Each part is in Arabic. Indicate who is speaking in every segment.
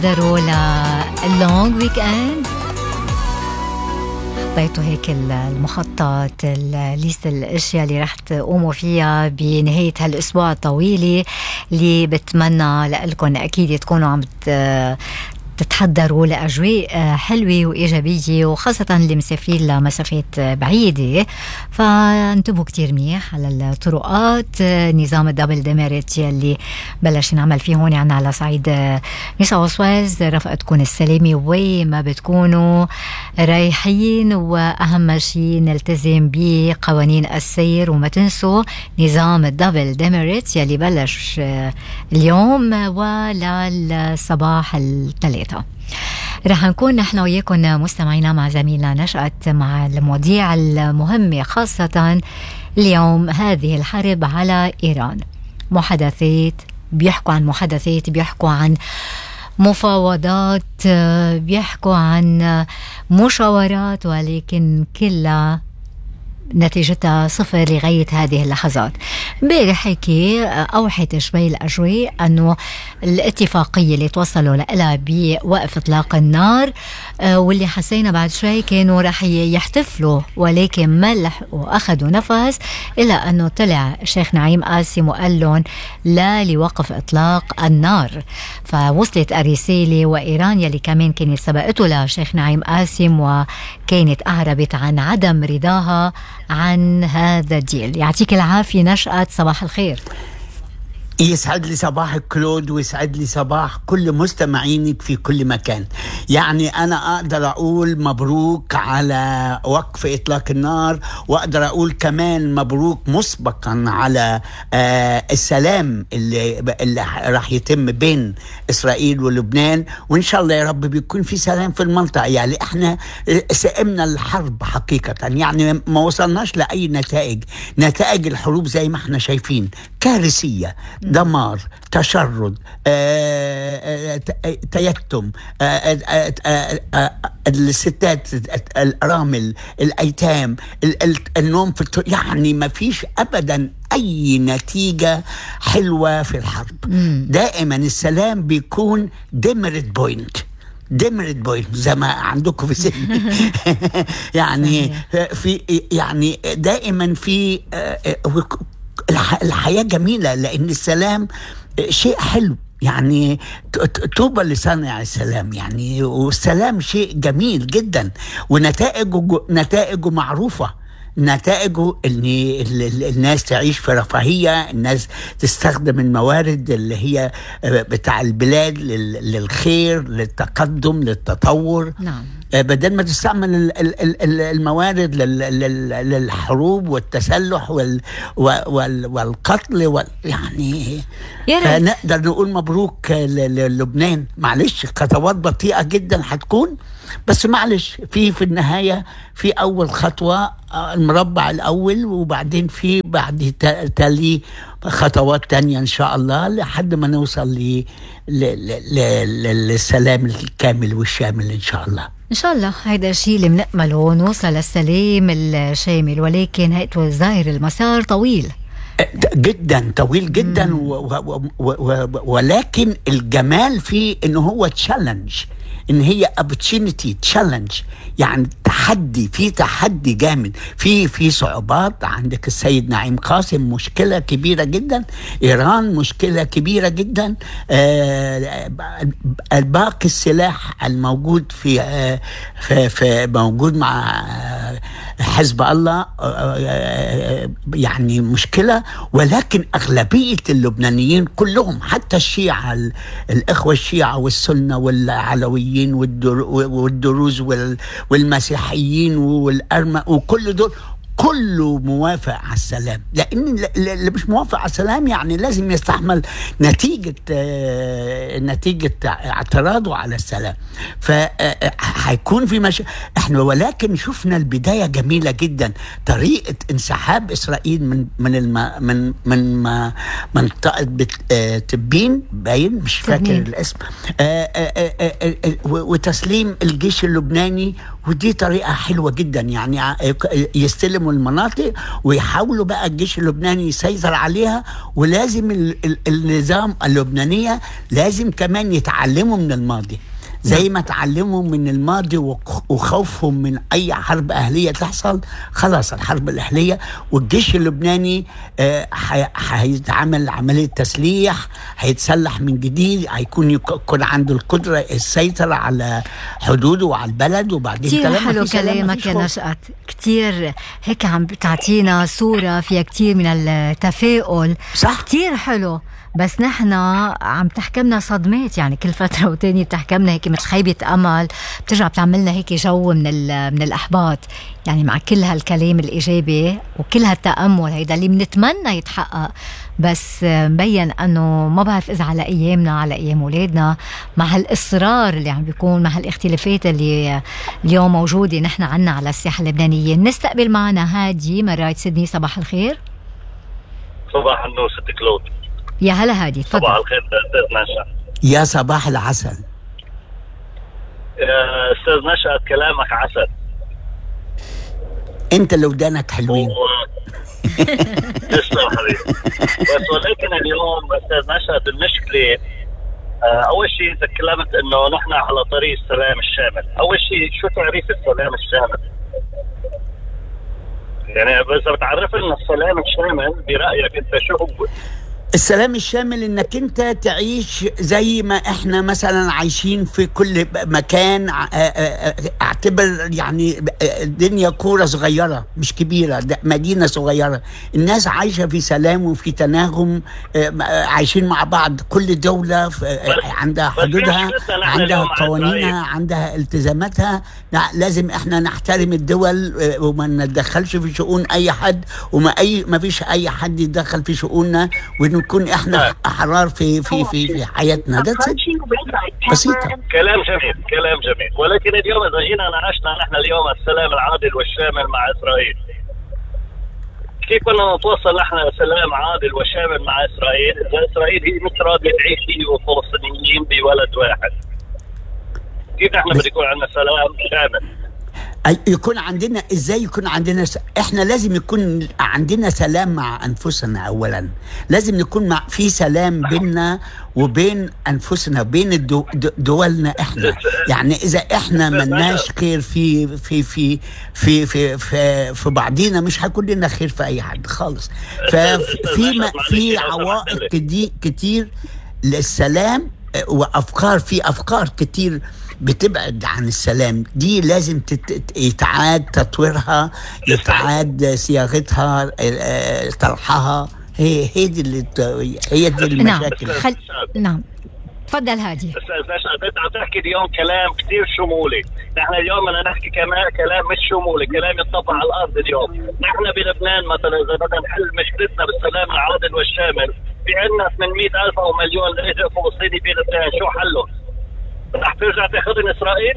Speaker 1: داروا للونج ويك اند. حطيتوا هيك المخطط، الليست الاشياء اللي رح تقوموا فيها بنهايه هالاسبوع الطويله، اللي بتمنى لكم اكيد تكونوا عم تتحضروا لأجواء حلوة وإيجابية، وخاصة اللي مسافرين لمسافات بعيدة فانتبهوا كتير منيح على الطرقات. نظام الدبل ديميريت يلي بلش نعمل فيه هون عنا على صعيد نسا وسواز، رفقتكم السلامة وين ما بتكونوا رايحين، وأهم شيء نلتزم بقوانين السير، وما تنسوا نظام الدبل ديميريت يلي بلش اليوم وللصباح الثلاثة. رح نكون نحن وياكم مستمعينا مع زميلنا نشأت مع المواضيع المهمة، خاصة اليوم هذه الحرب على إيران. محادثات، بيحكوا عن محادثات، بيحكوا عن مفاوضات، بيحكوا عن مشاورات، ولكن كلها نتيجتها صفر لغاية هذه اللحظات. امبارح هيك أوحت شوي الأجواء أنه الاتفاقية اللي توصلوا لها بوقف إطلاق النار، واللي حسينا بعد شوي كانوا رح يحتفلوا، ولكن ما لحقوا أخذوا نفس إلا أنه طلع الشيخ نعيم قاسم وقال لهم لا لوقف إطلاق النار. فوصلت الرسالة، وإيران يلي كمان كانت سبقته للشيخ نعيم قاسم وكانت أعربت عن عدم رضاها عن هذا الديل. يعطيك العافية نشأت، صباح الخير.
Speaker 2: يسعد لي صباحك كلود، ويسعد لي صباح كل مستمعينك في كل مكان. يعني أنا أقدر أقول مبروك على وقف إطلاق النار، وأقدر أقول كمان مبروك مسبقا على السلام اللي راح يتم بين إسرائيل ولبنان، وإن شاء الله يا رب بيكون في سلام في المنطقة. يعني إحنا سئمنا الحرب حقيقة، يعني ما وصلناش لأي نتائج الحروب زي ما إحنا شايفين كارثية، دمار، تشرد، تيتم، الستات، الأرامل، الأيتام، النوم في يعني ما فيش أبدا أي نتيجة حلوة في الحرب. دائما السلام بيكون ديميريت بوينت زي ما عندكم في سن يعني يعني دائما في الحياة جميلة، لأن السلام شيء حلو. يعني طوبى لصانع السلام، يعني والسلام شيء جميل جدا، ونتائجه معروفة. نتائجه ان الناس تعيش في رفاهية، الناس تستخدم الموارد اللي هي بتاع البلاد للخير، للتقدم، للتطور.
Speaker 1: نعم.
Speaker 2: بدل ما تستعمل الموارد للحروب والتسلح والقتل يعني نقدر نقول مبروك للبنان. معلش خطوات بطيئة جدا هتكون، بس معلش في النهاية في أول خطوة المربع الأول، وبعدين في بعد تالي خطوات تانية إن شاء الله لحد ما نوصل للسلام الكامل والشامل إن شاء الله.
Speaker 1: إن شاء الله هيدا الشيء اللي بنأمله، نوصل للسلام الشامل، ولكن هيئة ظاهر المسار طويل
Speaker 2: جدا، طويل جدا، ولكن الجمال فيه إنه هو تشالنج، إن هي opportunity تشالنج، يعني تحدي جامد، في صعوبات. عندك السيد نعيم قاسم مشكلة كبيرة جدا، إيران مشكلة كبيرة جدا، باقي السلاح الموجود في موجود مع حزب الله يعني مشكلة. ولكن أغلبية اللبنانيين كلهم، حتى الشيعة، الإخوة الشيعة والسنة والعلويين والدروز والمسيحيين والأرمن وكل دول كله موافق على السلام، لأن اللي مش موافق على السلام يعني لازم يستحمل نتيجة اعتراضه على السلام. فهيكون في احنا ولكن شفنا البداية جميلة جدا، طريقة انسحاب إسرائيل من منطقة تبين، باين مش فاكر الاسم، وتسليم الجيش اللبناني ودي طريقة حلوة جدا، يعني يستلموا المناطق ويحاولوا بقى الجيش اللبناني يسيطر عليها. ولازم النظام اللبنانية لازم كمان يتعلموا من الماضي، زي ما تعلموا من الماضي وخوفهم من أي حرب أهلية تحصل. خلاص الحرب الأهلية، والجيش اللبناني هيتعمل عملية تسليح، هيتسلح من جديد، هيكون عنده القدرة السيطرة على حدوده وعلى البلد. وبعدين
Speaker 1: كتير حلو كلامك يا نشأت، كتير هيك عم بتعطينا صورة فيها كتير من التفاؤل.
Speaker 2: صح،
Speaker 1: كتير حلو. بس نحن عم تحكمنا صدمات، يعني كل فترة وتانية بتحكمنا هيك مثل خيبة أمل، بترجع بتعملنا هيك جو من الأحباط. يعني مع كل هالكلام الإيجابي وكل هالتأمل هيدا اللي بنتمنى يتحقق، بس مبين أنه ما بعرف إذا على أيامنا على أيام أولادنا مع هالإصرار اللي عم بيكون، مع هالاختلافات اللي اليوم موجودة نحن عنا على الساحة اللبنانية. نستقبل معنا هادي من رايد سيدني. صباح الخير.
Speaker 3: صباح النور ست كلود.
Speaker 1: يا هلا هادي، تفضل.
Speaker 3: صباح الخير أستاذ نشأت.
Speaker 2: يا صباح العسل.
Speaker 3: أستاذ نشأت كلامك عسل.
Speaker 2: أنت لو ودانك حلوين.
Speaker 3: تسلم حبيبي. بس ولكن اليوم أستاذ نشأت المشكلة، أول شيء تكلمت إنه نحن على طريق السلام الشامل. أول شيء شو تعريف السلام الشامل؟ يعني إذا بتعرف لنا السلام الشامل برأيك أنت شو هو؟
Speaker 2: السلام الشامل انك انت تعيش زي ما احنا مثلا عايشين في كل مكان. اعتبر يعني الدنيا كورة صغيرة مش كبيرة، مدينة صغيرة، الناس عايشة في سلام وفي تناغم، عايشين مع بعض. كل دولة عندها حدودها، عندها قوانينها، عندها التزاماتها. لازم احنا نحترم الدول وما نتدخلش في شؤون اي حد، ما فيش اي حد يتدخل في شؤوننا، ونكون احنا احرار في حياتنا. ده بسيطة.
Speaker 3: كلام جميل، كلام جميل. ولكن اليوم اذا جينا ناقشنا نحن اليوم السلام العادل والشامل مع اسرائيل، كيف بدنا نتوصل نحن سلام عادل وشامل مع اسرائيل اذا اسرائيل هي مش راضية تعيش هي والفلسطينيين بولد واحد؟ كيف نحن بده يكون عندنا سلام شامل؟
Speaker 2: يكون عندنا ازاي يكون عندنا احنا لازم يكون عندنا سلام مع انفسنا. اولا لازم نكون في سلام بيننا وبين انفسنا، بين دولنا احنا. يعني اذا احنا ملناش خير في في في في في في, في بعضينا، مش هيكون لنا خير في اي حد خالص. في عوائق كتير للسلام، وافكار في افكار كتير بتبعد عن السلام. دي لازم يتعاد تطويرها، يتعاد صياغتها، طرحها. هي دي المشاكل.
Speaker 1: نعم تفضل هادي.
Speaker 3: انت عم تحكي اليوم كلام كثير شمولي. نحن اليوم بدنا نحكي كمان كلام مش شمولي، كلام يطبق على الارض. اليوم نحن بلبنان مثلا اذا بدنا نحل مشكلتنا بالسلام العادل والشامل، في عندنا 800,000 او مليون لاجئ فلسطيني بلبنان، شو حلهم؟ رح ترجع تاخذن اسرائيل؟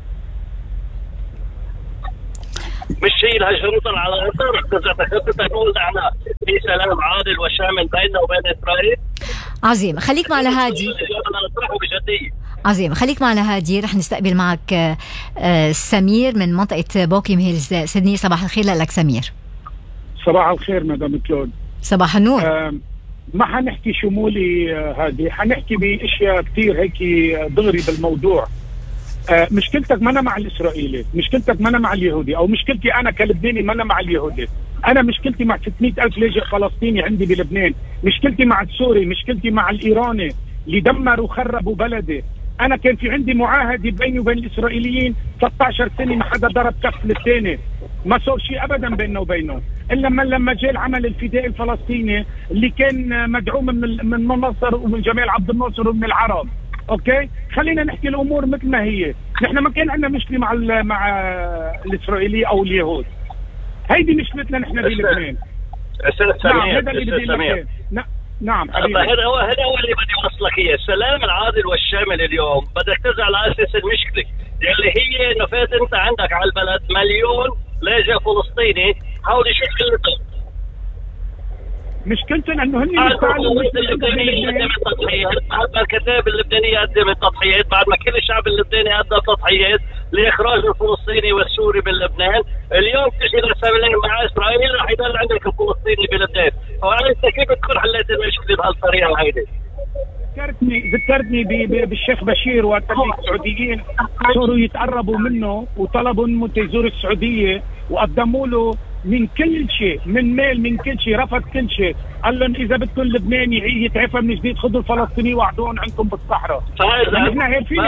Speaker 3: مش شيء لها شروطا على الارض، رح ترجع تاخذن تقول نحن في سلام عادل وشامل بيننا وبين اسرائيل؟
Speaker 1: عظيم. خليك معنا هادي. عظيم، خليك معنا هادي. رح نستقبل معك سمير من منطقة بوكيم هيلز سيدني. صباح الخير لك سمير.
Speaker 4: صباح الخير مدام كلود.
Speaker 1: صباح النور.
Speaker 4: ما حنحكي شمولي هادي، حنحكي باشياء كتير هيك دغري بالموضوع. مشكلتك ما أنا مع الإسرائيلي، مشكلتك ما أنا مع اليهودي، أو مشكلتي أنا كلبناني ما أنا مع اليهودي. أنا مشكلتي مع 600,000 لاجئ فلسطيني عندي بلبنان، مشكلتي مع السوري، مشكلتي مع الإيراني اللي دمروا وخربوا بلدي. أنا كان في عندي معاهدة بيني وبين الإسرائيليين 13 سنة ما حدا ضرب كف للثاني، ما صار شيء أبدا بيننا وبينهم، إلا لما جاء العمل الفدائي الفلسطيني اللي كان مدعوم من مصر ومن جمال عبد الناصر ومن العرب. اوكي، خلينا نحكي الامور مثل ما هي. نحن ما كان عندنا مشكله مع الاسرائيلي او اليهود، هيدي مشكلتنا نحن بلبنان.
Speaker 3: نعم هذا اللي بدي لك.
Speaker 4: نعم حبيبي،
Speaker 3: هذا هو اللي بدي اوصلك اياه. السلام العادل والشامل اليوم بدك ترجع على اساس المشكله اللي هي انه فات انت عندك على البلد مليون لاجئ فلسطيني، حاول يشوف قلتهم.
Speaker 4: مشكلتنا انه هن يستعملوا
Speaker 3: اللبنانيه قدمت تضحيات، بعد ما الكتائب اللبنانيه قدمت تضحيات، بعد ما كل الشعب اللبناني قدم تضحيات، لاخراج الفلسطيني والسوري من لبنان. اليوم تجي لسلام مع اسرائيل راح يضل عندك الفلسطيني بلبنان. فانت كيف تكون حليت المشكله بهالطريقه هيدي؟
Speaker 4: ذكرتني بالشيخ بشير وقت اللي السعوديين صاروا يتقربوا منه وطلبوا انه يزور السعوديه وقدموا له من كل شيء، من ميل، من كل شيء، رفض كل شيء. قال لهم اذا بدكم لبنان يتعفى من جديد خذوا الفلسطينيين وعدوهم عندكم بالصحراء.
Speaker 3: فاذا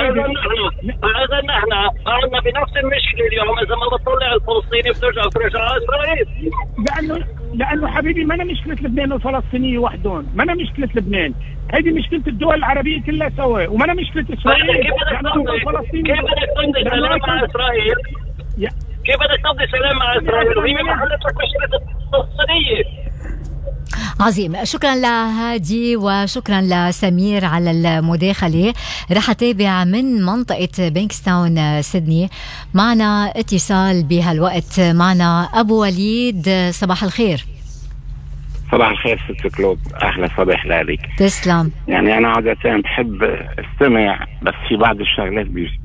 Speaker 3: نحن عندنا بنفس المشكله اليوم. اذا ما بتطلع الفلسطيني بترجع على اسرائيل.
Speaker 4: لانه حبيبي ما أنا مشكله لبنان والفلسطينيين وحدهم، ما أنا مشكله لبنان، هذه مشكله الدول العربيه كلها سوا، وما أنا مشكله اسرائيل.
Speaker 3: كيف بدك تمضي سلام مع اسرائيل؟ كيف بدك تمضي سلام مع اسرائيل وهي ما حلت لك مشكله الفلسطينيه؟
Speaker 1: عظيم. شكرا لهادي وشكرا لسمير على المداخلة. رح أتابع من منطقة بانكستاون سيدني. معنا اتصال بهالوقت، معنا أبو وليد. صباح الخير.
Speaker 5: صباح الخير ست كلود، أهلا صباح لك.
Speaker 1: تسلم.
Speaker 5: يعني أنا عادة بحب استمع، بس في بعض الشغلات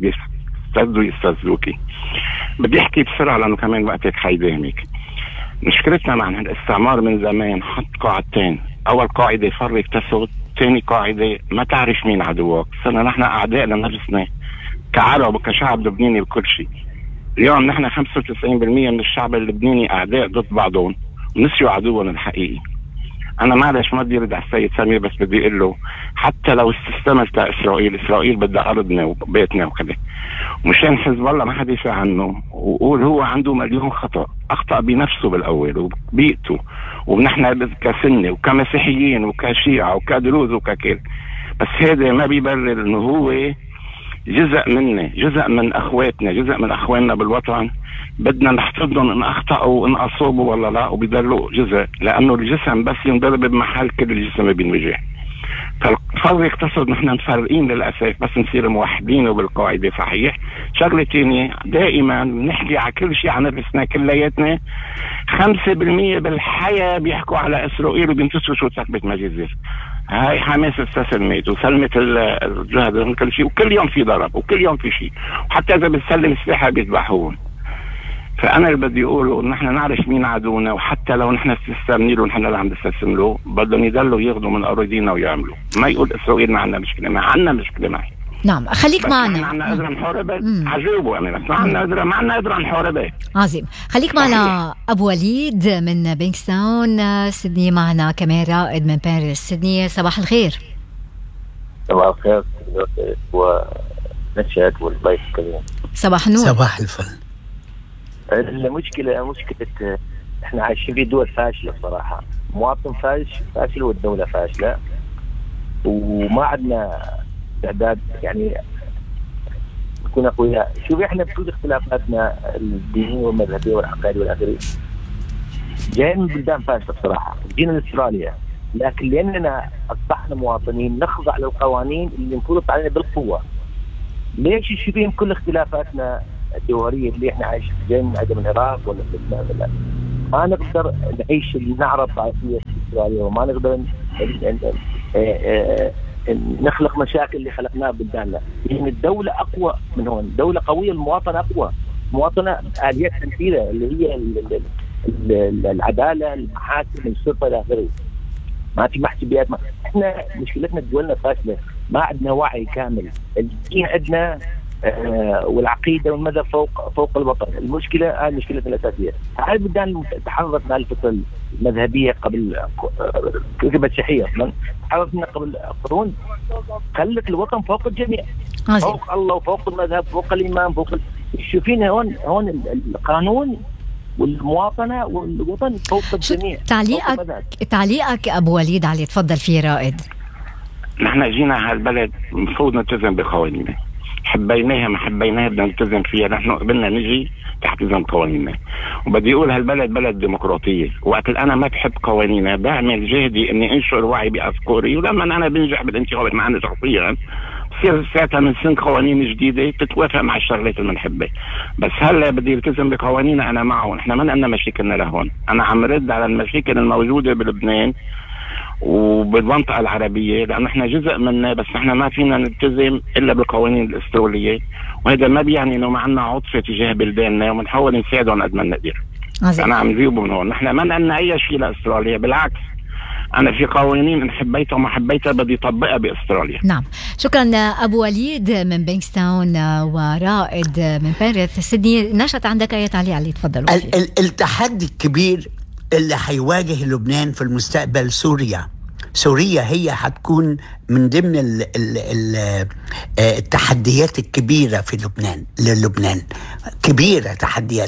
Speaker 5: يستفزوكي. بدي أحكي بسرعة لأنه كمان وقتك حيدامك. مشكلتنا مع الاستعمار من زمان حط قاعدتين. أول قاعدة فرق تسود، ثاني قاعدة ما تعرف مين عدوك. صرنا نحن أعداء لنفسنا كعرب وكشعب لبناني بكل شيء. اليوم نحن 95% من الشعب اللبناني أعداء ضد بعضهم ونسيوا عدوهم الحقيقي. أنا معلش ما بدي أرد على السيد سمير، بس بدي أقول له حتى لو استسلمت إسرائيل بدها أرضنا وبيتنا وكذا. مشان حزب الله ما حد يدافع عنه وقول هو عنده مليون خطأ، أخطأ بنفسه بالأول وبيئته، ونحن كسنة وكمسيحيين وكشيعة وكدروز وككل. بس هذا ما بيبرر إنه هو جزء منا، جزء من أخواتنا، جزء من أخواننا بالوطن. بدنا نحفظهم إن أخطأوا وإن أصابوا ولا لا، وبيضلوا جزء، لأنه الجسم بس ينضرب بمحل كل الجسم بينوجع. فالفرق يقتصد نحن مفرقين للأسف، بس نصير موحدين وبالقاعدة صحيح. شغلة تانية، دائما نحكي على كل شيء عن نفسنا كلياتنا. 5% بالحياة بيحكوا على إسرائيل وبينتسوا شو سكبت مجازر. هاي حماس استسلمت وسلمت الجهد وكل شيء، وكل يوم في ضرب وكل يوم في شيء، وحتى إذا بتسلم سلاحها بيذبحون. فأنا اللي بدي أقوله إن نحن نعرف مين عدونا، وحتى لو نحن استسلمنا له ونحن اللي عم نستسلم له بدهم يضلوا ياخذوا من أراضينا ويعملوا. ما يقول إسرائيل ما عندنا مشكلة، ما عندنا مشكلة معي.
Speaker 1: نعم، خليك معنا.
Speaker 5: ما عندنا قدرة نحاربها، عجوبوا أنا، بس ما عندنا قدرة نحاربها.
Speaker 1: عظيم. خليك معنا أبو وليد من بانكستاون سيدني. معنا كمان رائد من باريس سيدني. صباح الخير.
Speaker 6: صباح الخير ونشهد والضيف الكريم.
Speaker 1: صباح النور.
Speaker 2: صباح الفل.
Speaker 6: المشكلة احنا عايشين في دول فاشلة صراحة. مواطن فاشل والدولة فاشلة، وما عندنا استعداد يعني نكون أقوياء. شوف احنا بكل اختلافاتنا الدينية والمذهبية والعقائدية والآخرين جايين من بلدان فاشلة بصراحة. جينا لاستراليا، لكن لأننا أصبحنا مواطنين نخضع للقوانين اللي انفرضت علينا بالقوة. ليش يشبههم كل اختلافاتنا الدولية اللي احنا عايشين جايين من عدم العراق ولا لبنان ولا ما نقدر نعيش اللي نعرف عافية في استراليا، وما نقدر نخلق مشاكل اللي خلقناها بلداننا. يعني الدولة أقوى من هون، دولة قوية، المواطنة أقوى، مواطنة آليات تنفيذية اللي هي العدالة، المحاكم، الشرطة إلى آخره. ما في محسوبيات. احنا مشكلتنا دولنا فاشلة، ما عندنا وعي كامل. الدين عندنا والعقيدة والمذهب فوق الوطن. المشكلة هاي مشكلتنا الأساسية. هاي البلدان تحررت من الفترة المذهبية قبل المسيحية أصلا، تحررت منها قبل قرون، خلت الوطن فوق الجميع، فوق الله وفوق المذهب، فوق الإمام، فوق شوفين هون القانون والمواطنة والوطن فوق الجميع.
Speaker 1: تعليقك أبو وليد علي، تفضل فيه رائد.
Speaker 5: نحن جينا هالبلد مفروض نلتزم بقوانيننا، حبيناها ما حبيناها بدنا نلتزم فيها. نحن قبلنا نجي تحت نظام قوانيننا، وبدي اقول هالبلد بلد ديمقراطيه. وقت انا ما بحب قوانينها بعمل جهدي اني انشر وعي بافكاري، ولما انا بنجح بالانتخابات معنا شخصيا بصير ساعتها من سن قوانين جديده تتوافق مع الشغلات اللي بنحبها. بس هلا بدي التزم بقوانيننا، انا معه. نحن ما لنا مشاكلنا لهون. انا عم رد على المشاكل الموجوده بلبنان وبالمنطقة العربية، لأن احنا جزء منه، بس احنا ما فينا نلتزم إلا بالقوانين الأسترالية، وهذا ما بيعني إنه ما عنا عطف تجاه بلداننا وبنحاول نساعدهم قد ما نقدر. أنا عم جيبه من هون، نحن ما لنا أي شيء لأستراليا، بالعكس أنا في قوانين إن حبيتها وما حبيتها بدي طبقها بأستراليا.
Speaker 1: نعم، شكرا أبو وليد من بينكستاون ورائد من بيرث سيدني. نشأت عندك أي تعليق عليه؟ تفضلوا.
Speaker 2: التحدي الكبير اللي حيواجه لبنان في المستقبل سوريا هي حتكون من ضمن التحديات الكبيرة في للبنان كبيرة تحديات،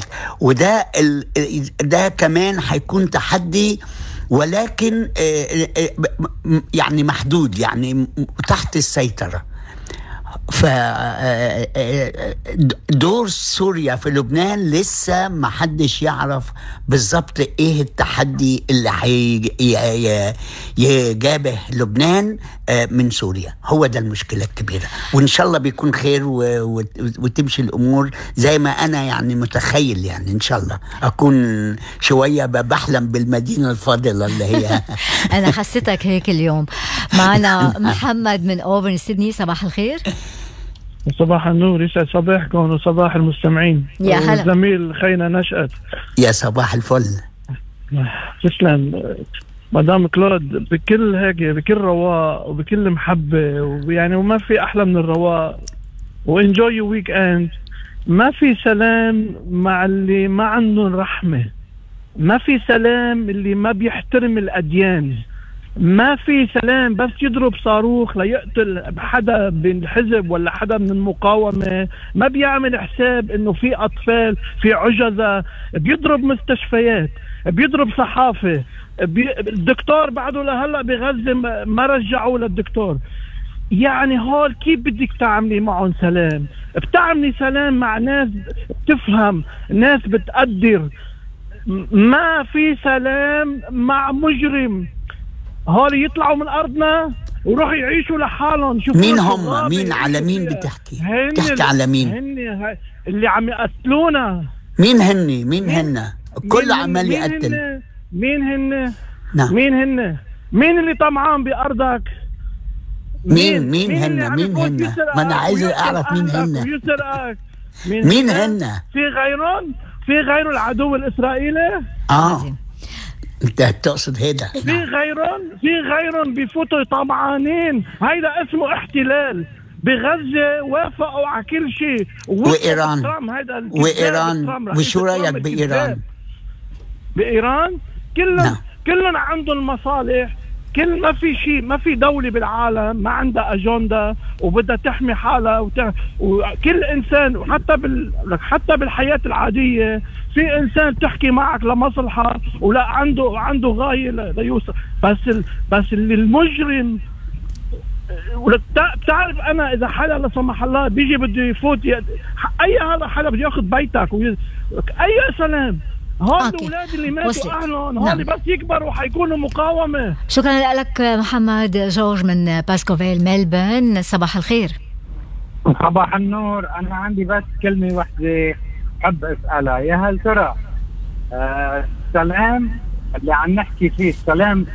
Speaker 2: ده كمان حيكون تحدي، ولكن يعني محدود، يعني تحت السيطرة. فدور سوريا في لبنان لسه ما حدش يعرف بالضبط ايه التحدي اللي يجابه لبنان من سوريا. هو ده المشكلة الكبيرة، وان شاء الله بيكون خير وتمشي الامور زي ما انا يعني متخيل. يعني ان شاء الله اكون شوية بحلم بالمدينة الفاضلة اللي هي
Speaker 1: انا حسيتك هيك اليوم. معنا محمد من اوبرن سيدني، صباح الخير.
Speaker 7: صباح النور، يسعد صباحكم وصباح المستمعين.
Speaker 1: يا هلا.
Speaker 7: زميل خينا نشأت،
Speaker 2: يا صباح الفل.
Speaker 7: تسلم مدام كلود، بكل هيك بكل رواق وبكل محبة، ويعني وما في أحلى من الرواق. وانجوي يور ويك اند. ما في سلام مع اللي ما عندهم رحمة، ما في سلام اللي ما بيحترم الأديان، ما في سلام بس يضرب صاروخ ليقتل حدا بالحزب ولا حدا من المقاومة، ما بيعمل حساب انه في اطفال في عجزة، بيضرب مستشفيات، بيضرب صحافة، الدكتور بعده لهلا بغزة ما رجعوا للدكتور. يعني هول كيف بدك تعملي معهم سلام؟ بتعملي سلام مع ناس بتفهم، ناس بتقدر. ما في سلام مع مجرم. هول يطلعوا من أرضنا ويروحوا يعيشوا لحالهم.
Speaker 2: مين هم؟ مين على مين بتحكي على مين؟
Speaker 7: هن اللي عم يقتلونا.
Speaker 2: مين هن؟ كل عمال يقتل.
Speaker 7: مين هن؟
Speaker 2: نعم.
Speaker 7: مين اللي طمعان بأرضك؟
Speaker 2: مين هن؟ ما أنا عايز أعرف مين هن. مين هن؟
Speaker 7: في غيرهم العدو الإسرائيلي.
Speaker 2: انت تقصد هيدا؟
Speaker 7: في غيرهم بيفوتوا طمعانين. هيدا اسمه احتلال. بغزة وافقوا على كل شيء.
Speaker 2: وإيران وشو رأيك بإيران؟
Speaker 7: كلهم عندهم مصالح. ما في شيء، ما في دولة بالعالم ما عندها أجندة وبدها تحمي حالها وكل إنسان، حتى بالحياة العادية في إنسان تحكي معك لمصلحة ولا عنده غاية ليوصل. بس اللي المجرم. بتعرف أنا إذا حدا لا سمح الله بيجي بده يفوت هذا حدا بده ياخذ بيتك أي سلام. هون الأولاد اللي ماتوا أهلهم هون بس يكبروا حيكونوا مقاومة.
Speaker 1: شكرا لك محمد. جورج من باسكوفيل ملبن، صباح الخير.
Speaker 8: صباح النور. أنا عندي بس كلمة واحدة حب أسألها، يا هل ترى السلام اللي عم نحكي فيه، السلام